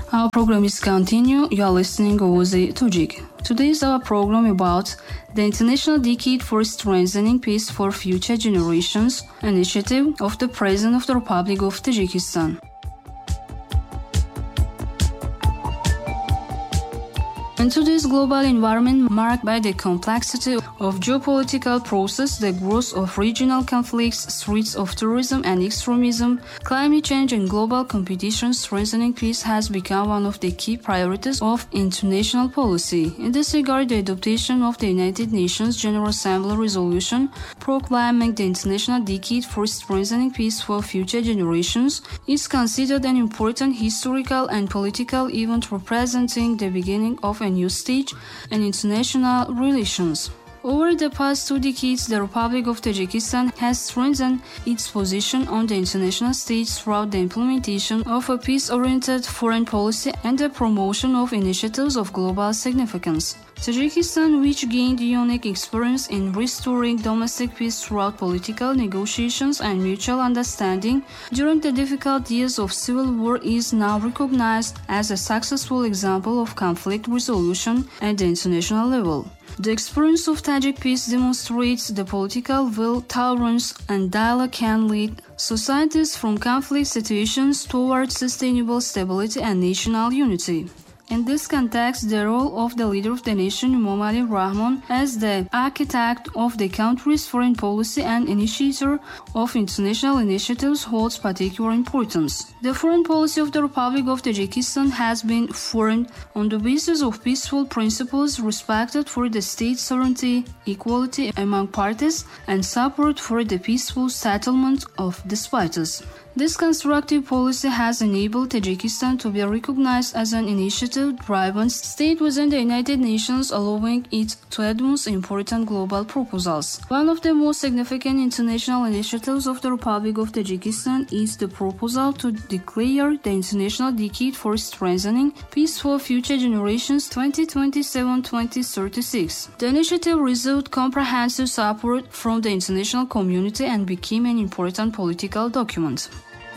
Our program is continue. You are listening Oğuz'u Tajik. Today is our program about the International Decade for Strengthening Peace for Future Generations initiative of the President of the Republic of Tajikistan. In today's global environment marked by the complexity of geopolitical process, the growth of regional conflicts, threats of terrorism and extremism, climate change and global competition, strengthening peace has become one of the key priorities of international policy. In this regard, the adoption of the United Nations General Assembly resolution proclaiming the International Decade for Strengthening Peace for Future Generations is considered an important historical and political event representing the beginning of a new stage in international relations. Over the past 2 decades, the Republic of Tajikistan has strengthened its position on the international stage throughout the implementation of a peace-oriented foreign policy and the promotion of initiatives of global significance. Tajikistan, which gained unique experience in restoring domestic peace throughout political negotiations and mutual understanding during the difficult years of civil war, is now recognized as a successful example of conflict resolution at the international level. The experience of Tajik peace demonstrates the political will, tolerance, and dialogue can lead societies from conflict situations towards sustainable stability and national unity. In this context, the role of the leader of the nation, Emomali Rahmon, as the architect of the country's foreign policy and initiator of international initiatives holds particular importance. The foreign policy of the Republic of Tajikistan has been formed on the basis of peaceful principles, respect for the state's sovereignty, equality among parties, and support for the peaceful settlement of disputes. This constructive policy has enabled Tajikistan to be recognized as an initiative-driven state within the United Nations, allowing it to advance important global proposals. One of the most significant international initiatives of the Republic of Tajikistan is the proposal to declare the International Decade for Strengthening Peace for Future Generations 2027-2036. The initiative received comprehensive support from the international community and became an important political document.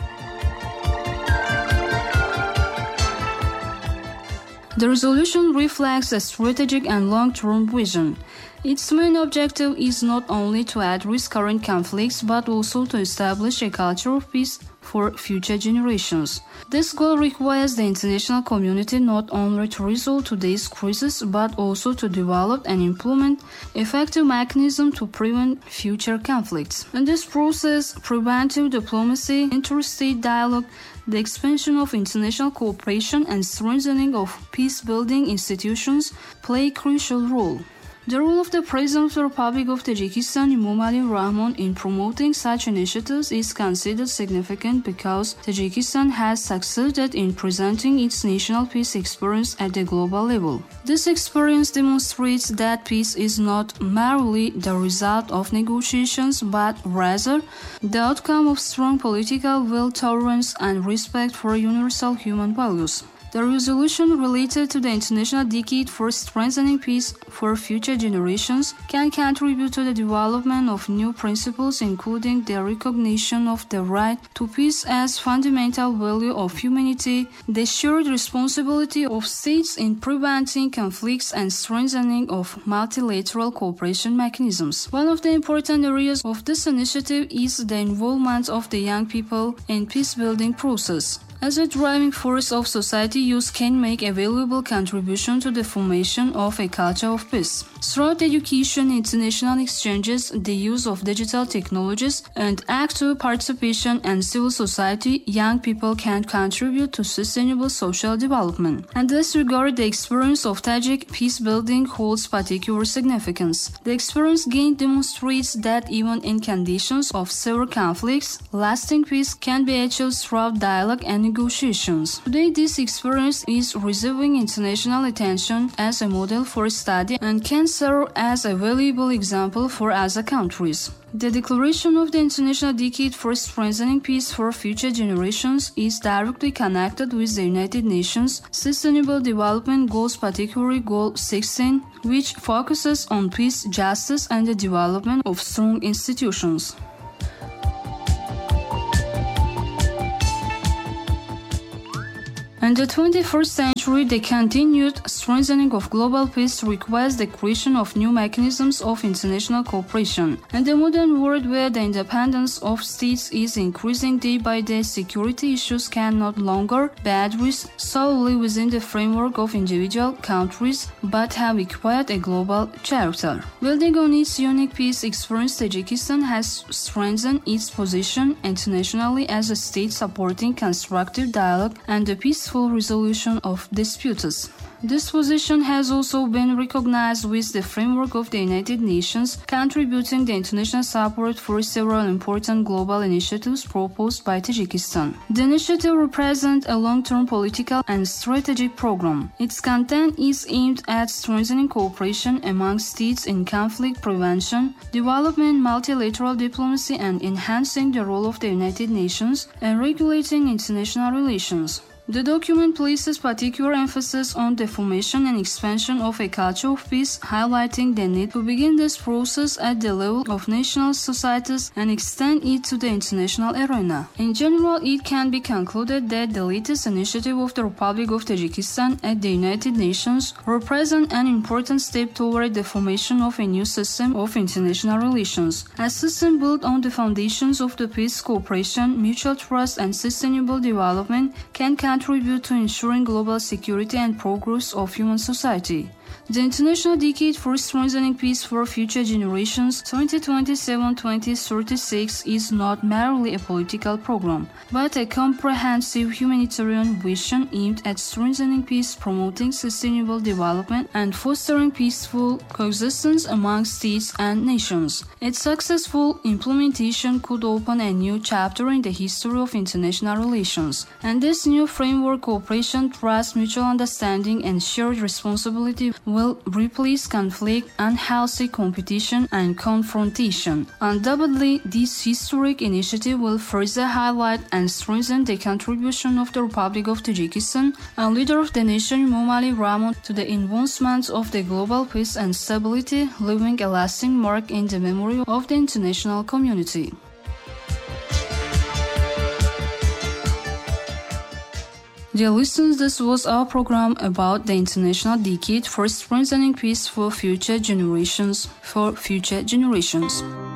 The resolution reflects a strategic and long-term vision. Its main objective is not only to address current conflicts but also to establish a culture of peace for future generations. This goal requires the international community not only to resolve today's crisis but also to develop and implement effective mechanisms to prevent future conflicts. In this process, preventive diplomacy, interstate dialogue, the expansion of international cooperation and strengthening of peace-building institutions play a crucial role. The role of the President of the Republic of Tajikistan, Emomali Rahmon, in promoting such initiatives is considered significant because Tajikistan has succeeded in presenting its national peace experience at the global level. This experience demonstrates that peace is not merely the result of negotiations but rather the outcome of strong political will, tolerance, and respect for universal human values. The resolution related to the International Decade for Strengthening Peace for Future Generations can contribute to the development of new principles, including the recognition of the right to peace as fundamental value of humanity, the shared responsibility of states in preventing conflicts, and strengthening of multilateral cooperation mechanisms. One of the important areas of this initiative is the involvement of the young people in peace-building process. As a driving force of society, youth can make a valuable contribution to the formation of a culture of peace. Throughout education, international exchanges, the use of digital technologies, and active participation in civil society, young people can contribute to sustainable social development. In this regard, the experience of Tajik peace-building holds particular significance. The experience gained demonstrates that even in conditions of severe conflicts, lasting peace can be achieved throughout dialogue and negotiations. Today, this experience is receiving international attention as a model for study and can serve as a valuable example for other countries. The declaration of the International Decade for Strengthening Peace for Future Generations is directly connected with the United Nations Sustainable Development Goals, particularly Goal 16, which focuses on peace, justice, and the development of strong institutions. In the 21st century, the continued strengthening of global peace requires the creation of new mechanisms of international cooperation. In the modern world where the independence of states is increasing day by day, security issues can no longer be addressed solely within the framework of individual countries, but have acquired a global character. Building on its unique peace experience, Tajikistan has strengthened its position internationally as a state supporting constructive dialogue and the peaceful resolution of disputes. This position has also been recognized with the framework of the United Nations, contributing the international support for several important global initiatives proposed by Tajikistan. The initiative represents a long-term political and strategic program. Its content is aimed at strengthening cooperation among states in conflict prevention, development, multilateral diplomacy, and enhancing the role of the United Nations in regulating international relations. The document places particular emphasis on the formation and expansion of a culture of peace, highlighting the need to begin this process at the level of national societies and extend it to the international arena. In general, it can be concluded that the latest initiative of the Republic of Tajikistan at the United Nations represents an important step toward the formation of a new system of international relations. A system built on the foundations of the peace, cooperation, mutual trust, and sustainable development can contribute to ensuring global security and progress of human society. The International Decade for Strengthening Peace for Future Generations 2027-2036 is not merely a political program, but a comprehensive humanitarian vision aimed at strengthening peace, promoting sustainable development, and fostering peaceful coexistence among states and nations. Its successful implementation could open a new chapter in the history of international relations. And this new framework, cooperation, trust, mutual understanding, and shared responsibility will replace conflict, unhealthy competition, and confrontation. Undoubtedly, this historic initiative will further highlight and strengthen the contribution of the Republic of Tajikistan and leader of the nation Emomali Rahmon to the advancement of the global peace and stability, leaving a lasting mark in the memory of the international community. Dear listeners, this was our program about the International Decade for Strengthening Peace for Future Generations.